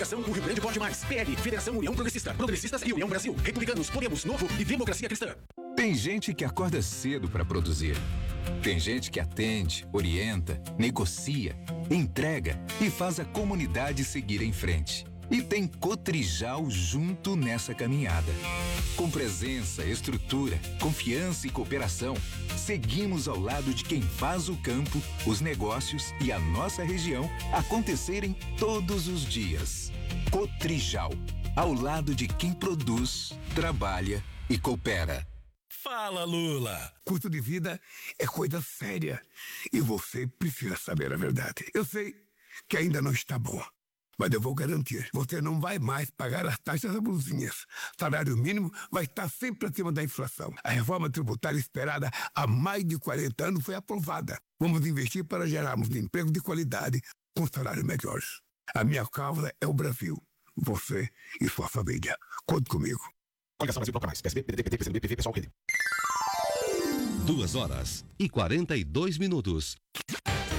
Federação O Rio Grande Pode Mais. PL, Federação União Progressista. Progressistas e União Brasil. Republicanos, Podemos, Novo e Democracia Cristã. Tem gente que acorda cedo para produzir. Tem gente que atende, orienta, negocia, entrega e faz a comunidade seguir em frente. E tem Cotrijal junto nessa caminhada. Com presença, estrutura, confiança e cooperação, seguimos ao lado de quem faz o campo, os negócios e a nossa região acontecerem todos os dias. Cotrijal, ao lado de quem produz, trabalha e coopera. Fala, Lula! Custo de vida é coisa séria e você precisa saber a verdade. Eu sei que ainda não está bom, mas eu vou garantir, você não vai mais pagar as taxas abusivas. Salário mínimo vai estar sempre acima da inflação. A reforma tributária esperada há mais de 40 anos foi aprovada. Vamos investir para gerarmos emprego de qualidade com salários melhores. A minha causa é o Brasil. Você e sua família. Conte comigo. Coligação Brasil Toca Mais. PSB, PDT, PT, PCdoB, PV, Pessoal, Rede. 2h42.